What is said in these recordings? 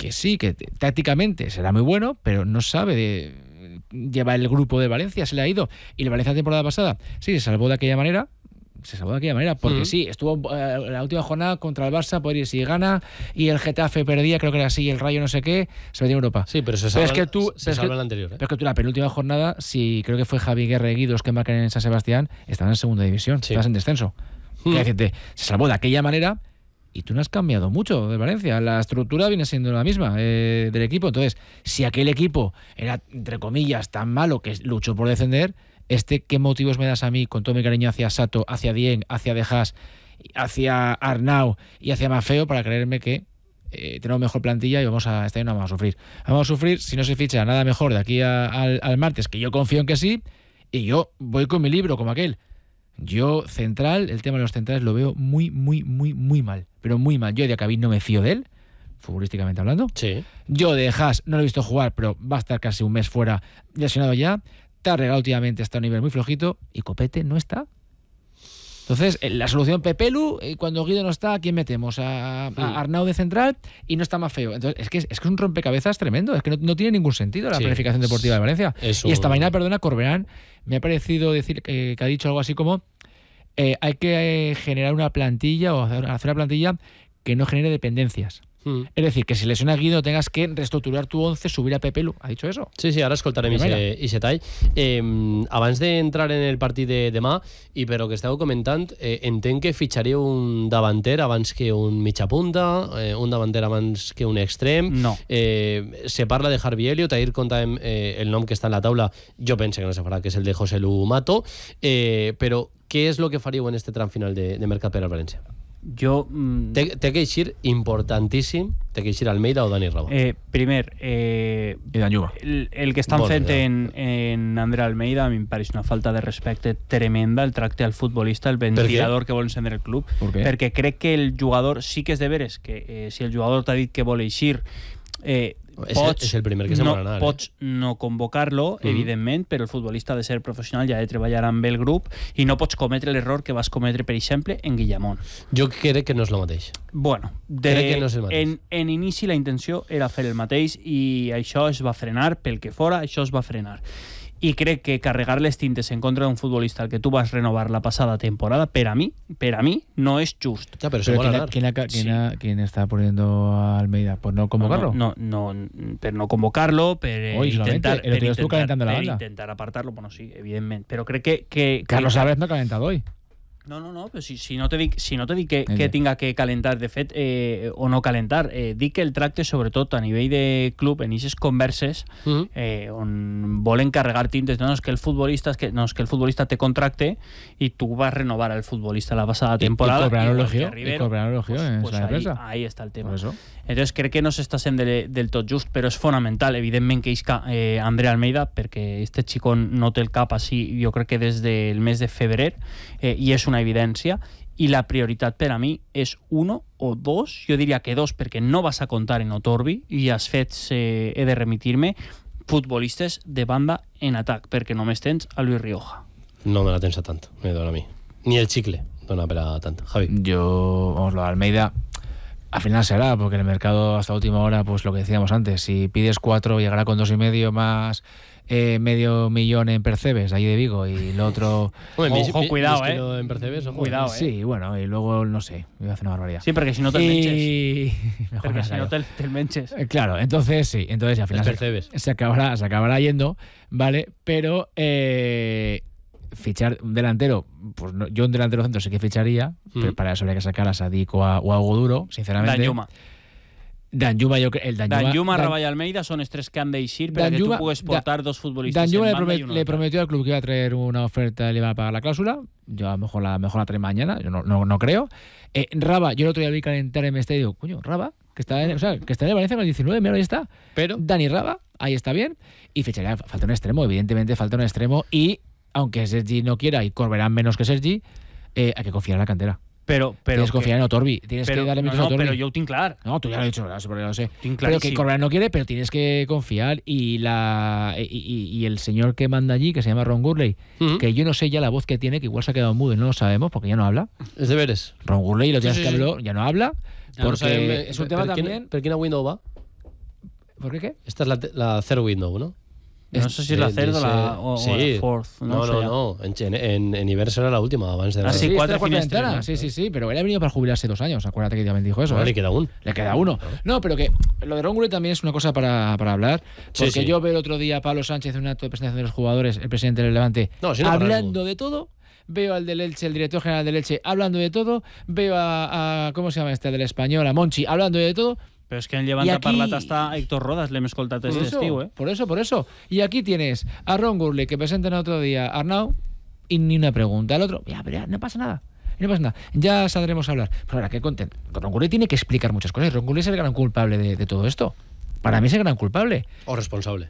que sí, que tácticamente será muy bueno, pero no sabe llevar el grupo de Valencia, se le ha ido. Y el Valencia la temporada pasada, sí, se salvó de aquella manera, porque sí, estuvo la última jornada contra el Barça, podría ir, si gana y el Getafe perdía, creo que era así, el Rayo no sé qué, se metía en Europa. Sí, pero se salva el anterior. Pero es que tú la penúltima jornada, si creo que fue Javi Guerra y Guidos que marcan en San Sebastián, estaban en segunda división, estabas en descenso. Quiero decirte, se salvó de aquella manera y tú no has cambiado mucho de Valencia. La estructura viene siendo la misma del equipo. Entonces, si aquel equipo era, entre comillas, tan malo que luchó por descender, ¿qué motivos me das a mí, con todo mi cariño hacia Sato, hacia Dieng, hacia De Haas, hacia Arnau y hacia Maffeo, para creerme que tenemos mejor plantilla y este año no vamos a sufrir? Vamos a sufrir si no se ficha nada mejor de aquí al martes, que yo confío en que sí, y yo voy con mi libro, como aquel. Yo, el tema de los centrales lo veo muy, muy, muy, muy mal, pero muy mal. Yo de Acabí no me fío de él, futbolísticamente hablando. Sí. Yo de Haas no lo he visto jugar, pero va a estar casi un mes fuera, lesionado ya. Tarrega últimamente está a un nivel muy flojito y Copete no está. Entonces, la solución Pepelu, cuando Guido no está, ¿a quién metemos? A Arnau de central y no está más feo. Entonces, es que es un rompecabezas tremendo, es que no tiene ningún sentido la planificación deportiva de Valencia. Y esta mañana, Corberán, me ha parecido decir que ha dicho algo así como hay que generar una plantilla o hacer una plantilla que no genere dependencias. Es decir, que si lesiona a Guido tengas que reestructurar tu 11, subir a Pepelu. ¿Ha dicho eso? Sí, ara escoltarem i se tall. Abans d'entrar en el partit de demà, i per lo que esteu comentant, entenc que fitxaríeu un davanter abans que un mitja punta, un davanter abans que un extrem. No. Se parla de Harvey Elliott, ahir contàvem el nom que està en la taula, jo penso que no se farà, que és el de José Lu Mato, però què és el que faríeu en este tram final de mercat per al València? Té que eixir importantíssim, té que eixir Almeida o Dani Raba. Primer, el que estan fent en André Almeida a mi em pareix una falta de respecte tremenda, el tracte al futbolista, el ventilador que vol encendre el club, perquè crec que el jugador sí que és de veres que si el jugador t'ha dit que vol eixir, és el primer que se'n vol anar. Pots no convocar-lo, evidentment, però el futbolista ha de ser professional i ha de treballar amb el grup i no pots cometre l'error que vas cometre, per exemple, en Guillamón. Jo crec que no és el mateix. Bueno, crec que no és el mateix. En inici la intenció era fer el mateix i això es va frenar, pel que fora, això es va frenar. I crec que carregar les tintes en contra d'un futbolista al que tu vas renovar la passada temporada, per a mi, no és just. Ja, però se vol anar. ¿Quién está poniendo a Almeida? ¿Por no convocarlo? No, per no convocarlo, per intentar apartarlo, bueno, sí, evidentment. Però crec que Carlos Álvarez no ha calentado hoy. No, però si no te dic que tinga que calentar, de fet, o no calentar, dic que el tracte, sobretot a nivell de club, en aquestes converses on volen carregar tintes, no és que el futbolista té contracte i tu vas renovar al futbolista la passada temporada y cobrar elogio en la empresa. Ahí està el tema. Entonces crec que no s'està sent del tot just, però és fonamental, evidentment, que isca André Almeida, perquè este xicón no té el cap així, jo crec que des del mes de febrer, i és una evidència, i la prioritat per a mi és uno o dos, jo diria que dos, perquè no vas a comptar en Otorbi, i has fet, he de remitir-me, futbolistes de banda en atac, perquè només tens a Luis Rioja. No me la tens a tant, me dona a mi. Ni el chicle dona per a tant. Javi. Lo de Almeida al final será, porque el mercado hasta última hora, pues lo que decíamos antes, si pides 4 llegará con 2,5 más medio millón en Percebes, ahí de Vigo, y lo otro... Ojo, cuidado, en Percebes, cuidado, Sí, bueno, y luego, no sé, voy a hacer una barbaridad. Sí, porque si no te menches. Porque si no te menches. Claro, entonces sí, entonces al final se acabará yendo, ¿vale? Pero... fichar un delantero, pues no, yo un delantero centro sí que ficharía, pero para eso habría que sacar a Sadik o a Hugo sinceramente. Danjuma, Raba i Almeida són els tres que han d'eixir perquè tu pugues portar dos futbolistes en banda y uno. Le prometió al club que iba a traer una oferta y le iba a pagar la cláusula. Yo a lo mejor la trae mañana, yo no creo. Raba, yo el otro día vi calentar en mi estadio y digo, coño, Raba, que está en el Valencia con el 19, mira, ahí está. Pero Dani Raba, ahí está bien. Y ficharía, falta un extremo, evidentemente falta un extremo, y aunque Sergi no quiera y Corberán menos que Sergi, hay que confiar en la cantera. Pero tienes que confiar en Otorbi, tienes que darle minutos a Otorbi. Pero yo tinc clar. No, tú ya lo has dicho, lo sé. Pero que Corberán no quiere, pero tienes que confiar. Y el señor que manda allí, que se llama Ron Gurley, que yo no sé ya la voz que tiene, que igual se ha quedado mudo y no lo sabemos porque ya no habla. Es de veres. Ron Gurley, lo tienes que hablar, ya no habla. Porque es un tema también. ¿Per quina window va? ¿Por qué? Esta es la third window, ¿no? No sé si es la third o la fourth. No. En Iberse era la última abans de la... Sí, cuatro cuarta finestres, ventana. ¿no? Sí, pero él ha venido para jubilarse 2 años. Acuérdate que también dijo eso. No, le queda uno. Le queda uno. No, pero que lo de Ron Gullit también es una cosa para hablar. Porque yo veo el otro día a Pablo Sánchez en un acto de presentación de los jugadores, el presidente del Levante, hablando de todo. Veo al del Elche, el director general del Elche, hablando de todo. Veo a ¿cómo se llama este? Del Español, a Monchi, hablando de todo. Però és que en Llevant ha parlat hasta Héctor Rodas, l'hem escoltat aquest estiu, Por eso. Y aquí tienes a Ron Gurley, que presentan otro día a Arnau, y ni una pregunta. El otro, pero no pasa nada. Ya saldremos a hablar. Pero ahora, ¿qué contento? Ron Gurley tiene que explicar muchas cosas. Ron Gurley es el gran culpable de todo esto. Para mí es el gran culpable. O responsable.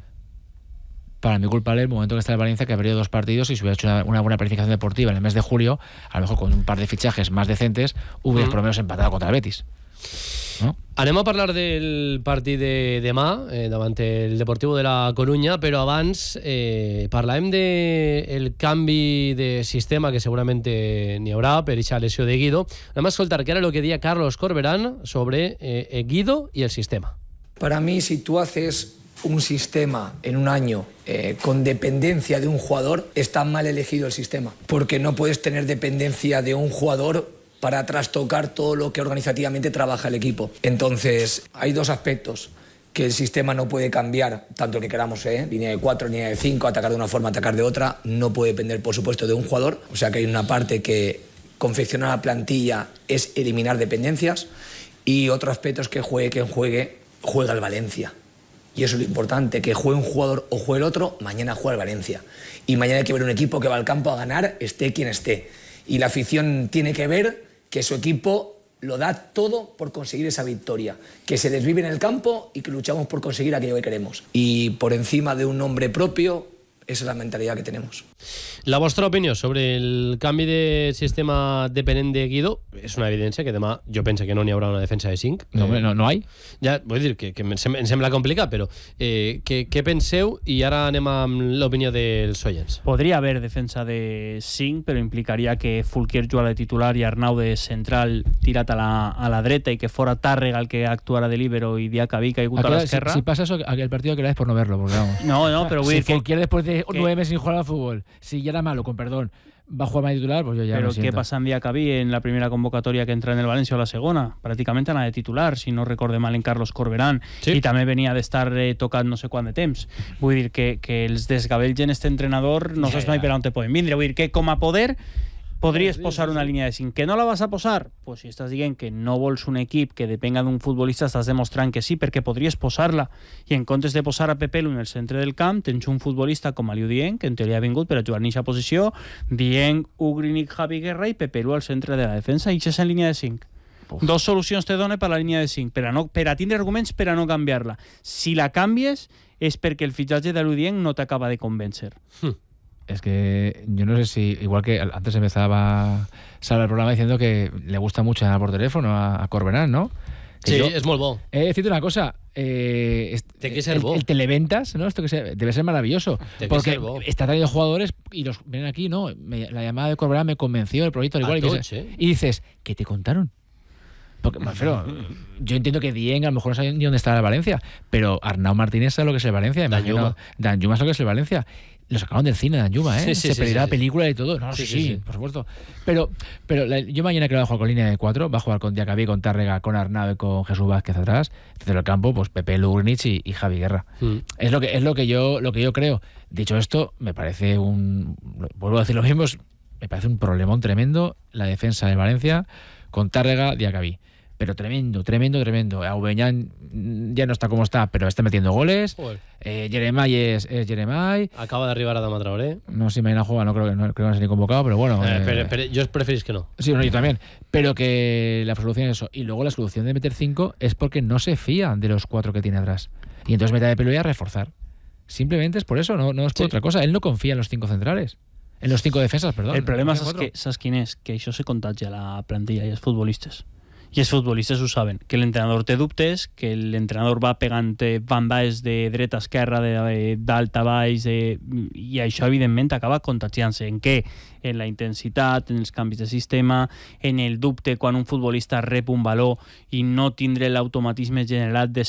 Para mí culpable el momento que está en Valencia, que ha perdido 2 partidos y si hubiera hecho una buena planificación deportiva en el mes de julio, a lo mejor con un par de fichajes más decentes, hubieras por lo menos empatado contra el Betis. ¿No? Anem a parlar del partit de demà davant el Deportiu de la Corunya, però abans parlàvem del canvi de sistema que segurament n'hi haurà per aquesta lesió de Guido. Anem a escoltar què era lo que deia Carlos Corberán sobre Guido y el sistema. Para mí, si tú haces un sistema en un año con dependencia de un jugador, está mal elegido el sistema, porque no puedes tener dependencia de un jugador para trastocar todo lo que organizativamente trabaja el equipo. Entonces, hay 2 aspectos que el sistema no puede cambiar, tanto el que queramos, línea de 4, línea de 5, atacar de una forma, atacar de otra, no puede depender, por supuesto, de un jugador. O sea que hay una parte que confeccionar la plantilla es eliminar dependencias, y otro aspecto es que juegue, juega el Valencia. Y eso es lo importante, que juegue un jugador o juegue el otro, mañana juega el Valencia. Y mañana hay que ver un equipo que va al campo a ganar, esté quien esté. Y la afición tiene que ver que su equipo lo da todo por conseguir esa victoria, que se desvive en el campo y que luchamos por conseguir aquello que queremos. Y por encima de un nombre propio, esa es la mentalidad que tenemos. La vostra opinió sobre el canvi de sistema depenent de Guido és una evidència que demà jo penso que no n'hi haurà una defensa de 5. No hay. Ja, vull dir que em sembla complicat, però què penseu? I ara anem amb l'opinió dels oients. Podria haver defensa de 5, però implicaria que Fulquier jugara de titular i Arnau de central tirat a la dreta i que fora Tàrrega el que actuara de líbero y Diacabí caigut a l'esquerra. Si pasa eso, aquel partido que la es por no verlo, porque vamos. No, pero voy a decir que Fulquier después de 9 meses sin jugar al fútbol, si ya era malo, con perdón, va a jugar más titular, pues yo ya pero lo siento. ¿qué pasa en Diacabí en la primera convocatoria que entra en el Valencia o la segona? Prácticamente nada de titular, si no recorde mal, en Carlos Corberán, y también venía de estar tocant no sé quant de temps. Vull dir que els desgavells en este entrenador no saps mai per on te poden vindre. Vull dir que com a poder podries posar una línia de 5. Que no la vas a posar? Pues si estàs dient que no vols un equip que depenga d'un futbolista, estàs demostrant que sí, perquè podries posar-la. I en comptes de posar a Pepelu en el centre del camp, tens un futbolista com Aliu Dieng, que en teoria ha vingut per a jugar en aquesta posició, Dieng, Ugrinik, Javi Guerra i Pepelu al centre de la defensa, i això és en línia de 5. Dos solucions te dona per la línia de 5, per a tindre arguments per a no canviar-la. Si la canvies és perquè el fitxatge d'Aliu Dieng no t'acaba de convèncer. Es que yo no sé si, igual que antes empezaba Sala el programa diciendo que le gusta mucho llamar por teléfono a Corberán, ¿no? Que sí, es muy bo. Decirte una cosa, que ser bo. El televentas, ¿no? Esto que debe ser maravilloso. Porque está trayendo jugadores y los ven aquí, ¿no? La llamada de Corberán me convenció, el proyecto igual. Y dices, ¿qué te contaron? Porque, pero yo entiendo que Dieng a lo mejor no sabe ni dónde está el Valencia, pero Arnau Martínez sabe lo que es el Valencia. Danjuma sabe lo que es el Valencia. Lo sacaron del cine de Danjuma, ¿eh? Se pedirá película y todo. No, sí, por supuesto. Pero yo mañana creo que va a jugar con línea de 4, va a jugar con Diacabí, con Tàrrega, con Arnau y con Jesús Vázquez atrás. Desde el campo, pues Pepe Lugrinich y Javi Guerra. Es lo que yo creo. Dicho esto, me parece vuelvo a decir lo mismo, me parece un problemón tremendo la defensa de Valencia con Tàrrega, Diacabí. Pero tremendo. Aubameyang ya no está como está, pero está metiendo goles. Jeremai es Jeremai. Acaba de arribar Adama Traoré. No sé si mañana juega, creo que no se ni convocado, pero bueno. Pero yo preferís que no. Sí, yo también. Pero que la solución es eso. Y luego la solución de meter 5 es porque no se fía de los 4 que tiene atrás. Y entonces mete de pelo y a reforzar. Simplemente es por eso, no es por otra cosa. Él no confía en los 5 centrales. En los 5 defensas, perdón. El problema es que, ¿sabes quién es? Que això se contagia a la plantilla i els futbolistes. I els futbolistes ho saben, que l'entrenador té dubtes, que l'entrenador va pegant bandes de dreta a esquerra, d'alt a baix, i això evidentment acaba contagiant-se. En què? En la intensitat, en els canvis de sistema, en el dubte quan un futbolista rep un valor i no tindre l'automatisme generat de